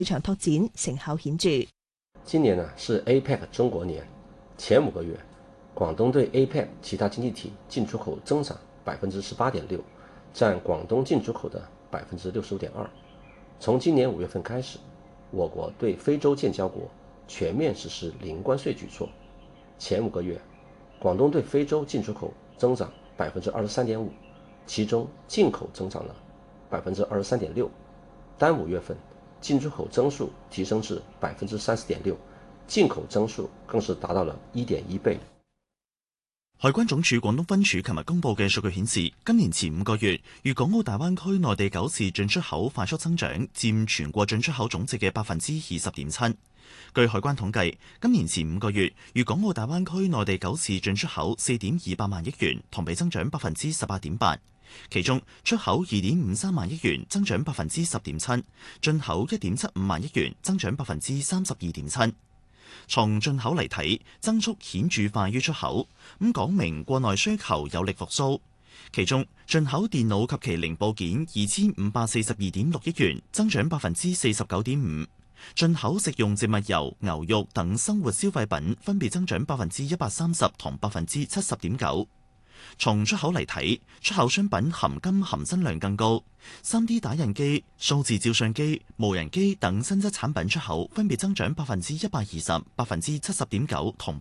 市場拓展成效顯著。 今年是 APEC 中国年，前5個月，廣東對 APEC 其他經濟體進出口增長18.6%，佔廣東進出口的65.2%。從今年5月份開始，我國對非洲建交國全面實施零關稅舉措，前5個月，廣東對非洲進出口增長23.5%，其中進口增長了23.6%，單5月份進出口增速提升至30.6%，進口增速更是達到了1.1倍。 海關總署廣東分署琴日公布嘅數據顯示，今年前5個月，粵港澳大灣區內地9次進出口快速增長，佔全國進出口總值嘅20.7%。據海關統計，今年前5個月，粵港澳大灣區內地9次進出口4.28萬億元，同比增長18.8%。其中出口2.53萬億元，增長10.7%；進口1.75萬億元，增長32.7%。從進口嚟睇，增速顯著快於出口，講明國內需求有力復甦。其中進口電腦及其零部件2542.6億元，增長49.5%；進口食用植物油、牛肉等生活消費品分別增長130%同70.9%。從出口嚟睇，出口商品含金含砷量更高，3D 打印機、數字照相機、無人機等新質產品出口分別增長120%、70.9%同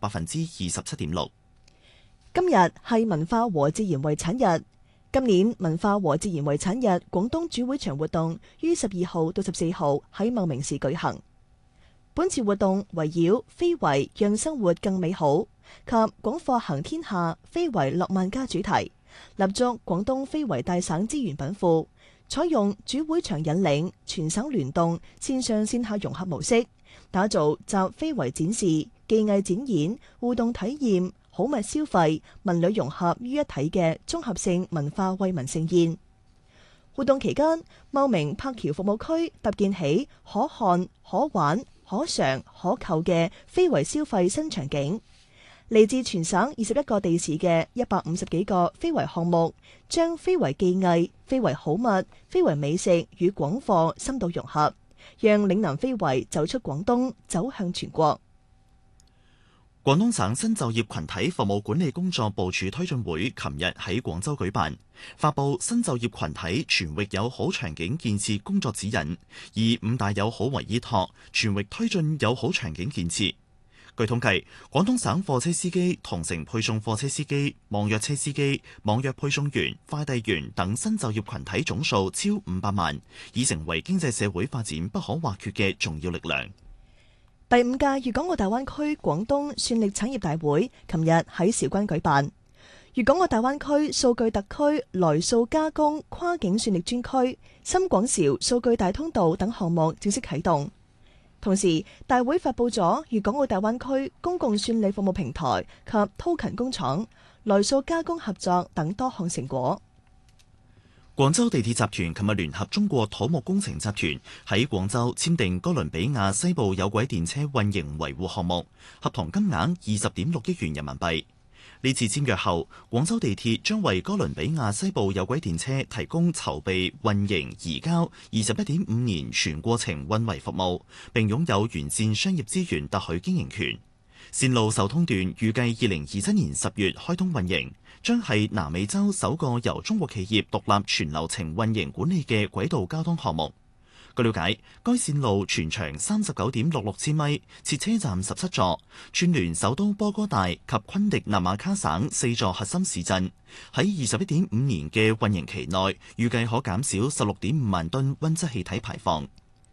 27.6%。 今日係文化和自然遺產日。今年文化和自然遺產日廣東主會場活動於12號到14號喺茂名市舉行。本次活動圍繞非遺讓生活更美好及廣貨行天下、非遺樂萬家主題，立足廣東非遺大省資源稟賦，採用主會場引領、全省聯動、線上線下融合模式，打造集非遺展示、技藝展演、互動體驗、好物消費、文旅融合於一體嘅綜合性文化惠民盛宴。活動期間，茂名柏橋服務區搭建起可看、可玩、可嘗、可購嘅非遺消費新場景。嚟自全省21個地市嘅150幾個非遺項目，將非遺技藝、非遺好物、非遺美食與廣貨深度融合，讓嶺南非遺走出廣東，走向全國。 廣東省新就業群體服務管理工作部署推進會琴日喺廣州舉辦，發布新就業群體全域友好場景建設工作指引，以5大友好為依託，全域推進友好場景建設。據統計，廣東省貨車司機、同城配送貨車司機、網約車司機、網約配送員、快遞員等新就業群體總數超500萬，已成為經濟社會發展不可或缺嘅重要力量。 第5屆粵港澳大灣區廣東算力產業大會琴日喺韶關舉辦，粵港澳大灣區數據特區來數加工跨境算力專區、深廣韶數據大通道等項目正式啟動。同時，大會發布咗粵港澳大灣區公共算力服務平台及滔勤工廠、來數加工合作等多項成果。 廣州地鐵集團琴日聯合中國土木工程集團喺廣州簽訂哥倫比亞西部有軌電車運營維護項目，合同金額20.6億元人民幣。呢次簽約後，廣州地鐵將為哥倫比亞西部有軌電車提供籌備、運營、移交21.5年全過程運維服務，並擁有完善商業資源特許經營權。線路受通段預計2027年10月開通運營，將係南美洲首個由中國企業獨立全流程運營管理嘅軌道交通項目。據了解，該線路全長39.66千米，設車站17座，串聯首都波哥大及昆迪納馬卡省4座核心市鎮。喺21.5年嘅運營期內，預計可減少16.5萬噸溫室氣體排放。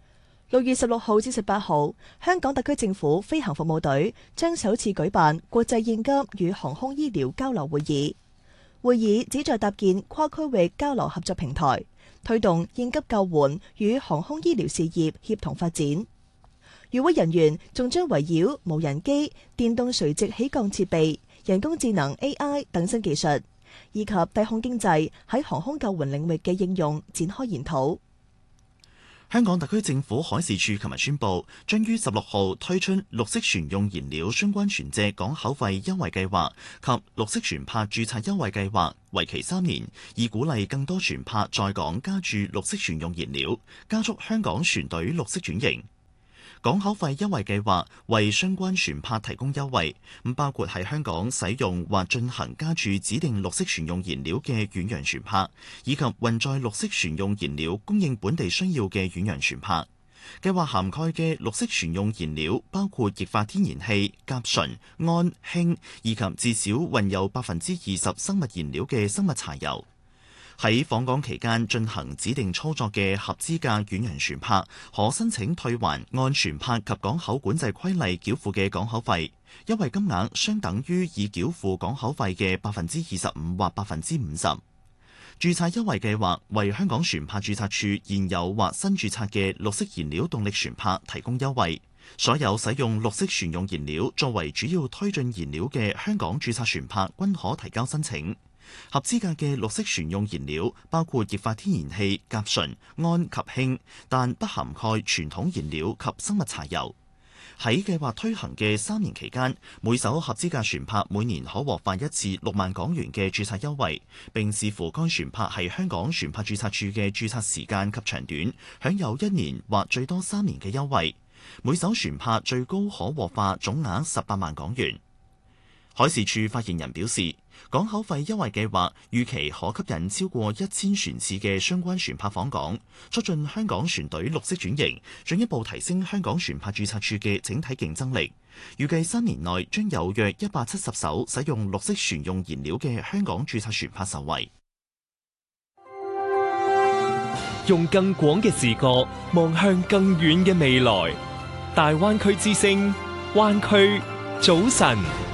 6月16號至18號，香港特區政府飛行服務隊將首次舉辦國際應急與航空醫療交流會議。會議旨在搭建跨區域交流合作平台，推動應急救援與航空醫療事業協同發展。與會人員仲將圍繞無人機、電動垂直起降設備、人工智能 AI 等新技術，以及低空經濟喺航空救援領域嘅應用展開研討。 香港特區政府海事處琴日宣布，將於16號推出綠色船用燃料相關船隻港口費優惠計劃及綠色船舶註冊優惠計劃，為期3年，以鼓勵更多船舶在港加注綠色船用燃料，加速香港船隊綠色轉型。 港口費優惠計劃為相關船舶提供優惠，包括喺香港使用或進行加注指定綠色船用燃料嘅遠洋船舶，以及運載綠色船用燃料供應本地需要嘅遠洋船舶。計劃涵蓋嘅綠色船用燃料包括液化天然氣、甲醇、胺、氫，以及至少混有20%生物燃料嘅生物柴油。喺訪港期間進行指定操作嘅合資格遠洋船舶，可申請退還按船舶及港口管制規例繳付嘅港口費，優惠金額相等於已繳付港口費嘅25%或50%。註冊優惠計劃為香港船舶註冊處現有或新註冊嘅綠色燃料動力船舶提供優惠。所有使用綠色船用燃料作為主要推進燃料嘅香港註冊船舶均可提交申請。合資格嘅綠色船用燃料包括液化天然氣、甲醇、胺及氫，但不涵蓋傳統燃料及生物柴油。喺計劃推行嘅3年期間，每艘合資格船舶每年可獲發一次6萬港元嘅註冊優惠，並視乎該船舶係香港船舶註冊處嘅註冊時間及長短，享有1年或最多3年嘅優惠。每艘船舶最高可獲發總額18萬港元。海事處發言人表示，港口費優惠計劃預期可吸引超過1000船次嘅相關船舶訪港，促進香港船隊綠色轉型，進一步提升香港船舶註冊處嘅整體競爭力。預計3年內將有約170艘使用綠色船用燃料嘅香港註冊船舶受惠。 用更廣嘅視角望向更遠嘅未來，大灣區之聲，灣區早晨。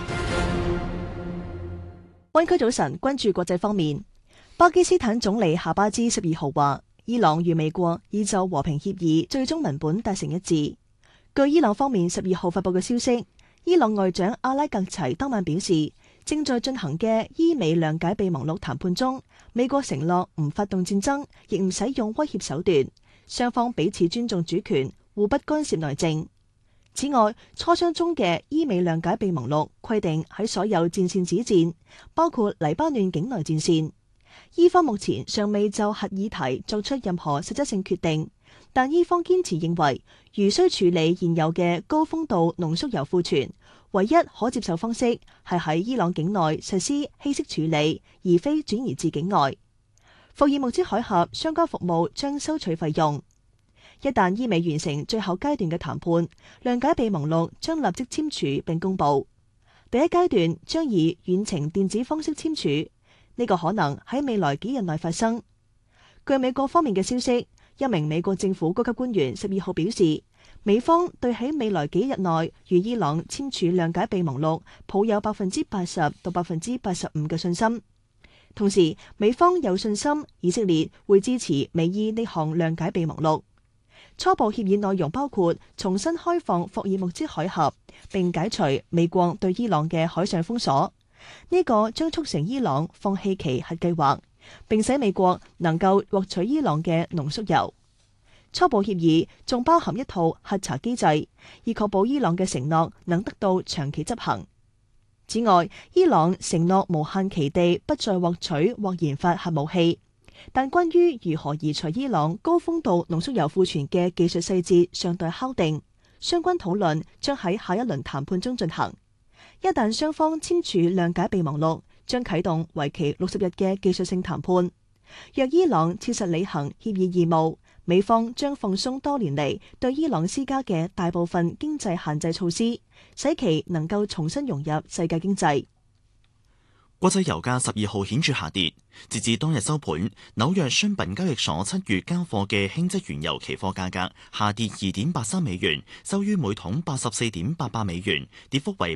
灣區早晨，關注國際方面。巴基斯坦總理夏巴茲12號話，伊朗與美國已就和平協議最終文本達成一致。據伊朗方面12號發佈嘅消息，伊朗外長阿拉格齊當晚表示，正在進行嘅伊美諒解備忘錄談判中，美國承諾唔發動戰爭，亦唔使用威脅手段，雙方彼此尊重主權，互不干涉內政。此外，磋商中嘅伊美諒解備忘錄規定喺所有戰線止戰，包括黎巴嫩境內戰線。伊方目前尚未就核議題作出任何實質性決定，但伊方堅持認為，如需處理現有嘅高豐度濃縮鈾庫存，唯一可接受方式係喺伊朗境內實施稀釋處理，而非轉移至境外。霍爾木茲海峽相關服務將收取費用。一旦伊美完成最後階段嘅談判，諒解備忘錄將立即簽署並公佈。第一階段將以遠程電子方式簽署，呢個可能喺未來幾日內發生。據美國方面嘅消息，一名美國政府高級官員12號表示，美方對喺未來幾日內與伊朗簽署諒解備忘錄抱有80%到85%嘅信心。同時，美方有信心以色列會支持美伊呢項諒解備忘錄。初步協議內容包括重新開放霍爾木茲海峽，並解除美國對伊朗嘅海上封鎖。呢個將促成伊朗放棄其核計劃，並使美國能夠獲取伊朗嘅濃縮鈾。初步協議仲包含一套核查機制，以確保伊朗嘅承諾能得到長期執行。此外，伊朗承諾無限期地不再獲取或研發核武器。但關於如何移除伊朗高豐度濃縮鈾庫存嘅技術細節尚待敲定，相關討論將喺下一輪談判中進行。一旦雙方簽署諒解備忘錄，將啟動為期60日嘅技術性談判。若伊朗切實履行協議義務，美方將放鬆多年嚟對伊朗施加嘅大部分經濟限制措施，使其能夠重新融入世界經濟。 國際油價12號顯著下跌，截至當日收盤，紐約商品交易所7月交貨嘅輕質原油期貨價格下跌2.83美元，收於每桶84.88美元，跌幅為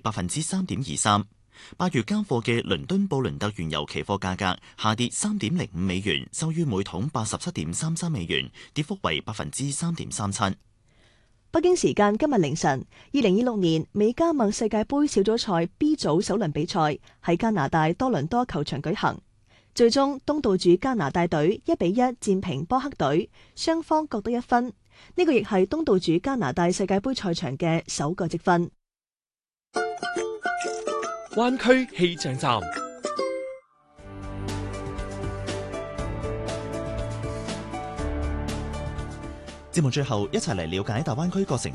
3.23%。8月交貨嘅倫敦布倫特原油期貨價格下跌3.05美元，收於每桶87.33美元，跌幅為3.37%。 北京時間今日凌晨，2026年美加墨世界盃小組賽 B 組首輪比賽喺加拿大多倫多球場舉行，最終東道主加拿大隊1-1戰平波克隊，雙方各得1分。呢個亦係東道主加拿大世界盃賽場嘅首個積分。 灣區氣象站。 節目最後一齊嚟了解大灣區各城